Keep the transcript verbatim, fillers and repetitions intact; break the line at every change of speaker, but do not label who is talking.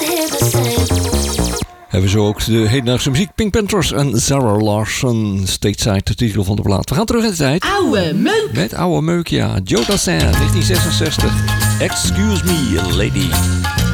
Hebben we zo ook de hedendaagse muziek. Pink Panthers en Zara Larsson. Stateside, de titel van de plaat. We gaan terug in de tijd.
Oude meuk.
Met oude meuk, ja. Joe Dassin, negentien zesenzestig. Excuse me, lady.